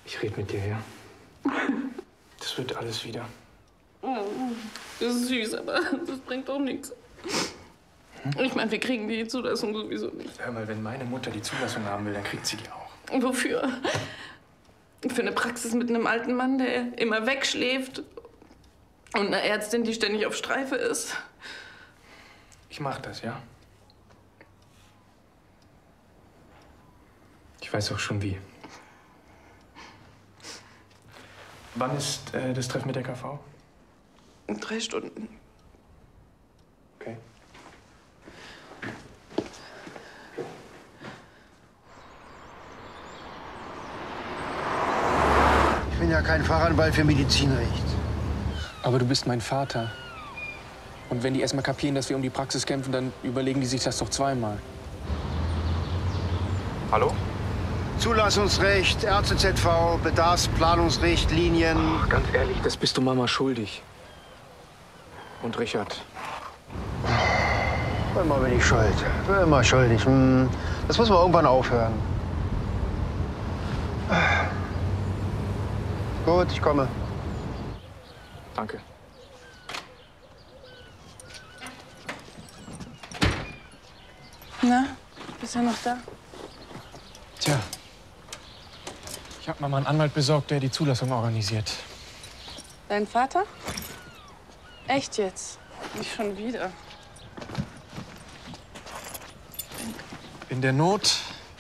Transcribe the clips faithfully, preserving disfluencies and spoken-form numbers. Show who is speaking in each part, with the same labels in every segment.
Speaker 1: Ich rede mit dir, ja? Das wird alles wieder.
Speaker 2: Das ist süß, aber das bringt doch nichts. Ich meine, wir kriegen die Zulassung sowieso nicht.
Speaker 1: Hör mal, wenn meine Mutter die Zulassung haben will, dann kriegt sie die auch.
Speaker 2: Und wofür? Für eine Praxis mit einem alten Mann, der immer wegschläft. Und einer Ärztin, die ständig auf Streife ist.
Speaker 1: Ich mach das, ja? Ich weiß auch schon wie. Wann ist äh, das Treffen mit der K V?
Speaker 2: In drei Stunden.
Speaker 1: Okay.
Speaker 3: Ich bin ja kein Fachanwalt für Medizinrecht.
Speaker 1: Aber du bist mein Vater. Und wenn die erst mal kapieren, dass wir um die Praxis kämpfen, dann überlegen die sich das doch zweimal. Hallo?
Speaker 3: Zulassungsrecht, Ärzte-Z V, Bedarfsplanungsrichtlinien.
Speaker 1: Ach, ganz ehrlich, das bist du Mama schuldig. Und Richard.
Speaker 3: Immer bin ich schuld. Immer schuldig. Hm. Das muss man irgendwann aufhören. Gut, ich komme.
Speaker 1: Danke.
Speaker 2: Na, bist du noch da?
Speaker 1: Tja, ich habe Mama einen Anwalt besorgt, der die Zulassung organisiert.
Speaker 2: Dein Vater? Echt jetzt? Nicht schon wieder.
Speaker 1: In der Not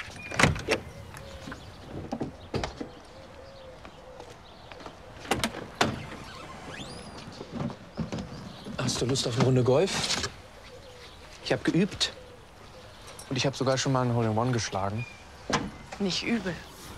Speaker 1: hast du Lust auf eine Runde Golf? Ich habe geübt. Und ich habe sogar schon mal einen Hole-in-One geschlagen.
Speaker 2: Nicht übel.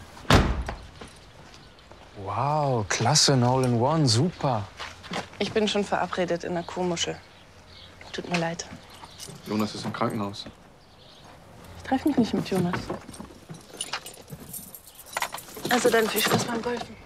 Speaker 1: Wow, klasse, ein Hole-in-One, super.
Speaker 2: Ich bin schon verabredet in der Kuhmuschel. Tut mir leid.
Speaker 1: Jonas ist im Krankenhaus.
Speaker 2: Ich treffe mich nicht mit Jonas. Also dann viel Spaß beim Golfen.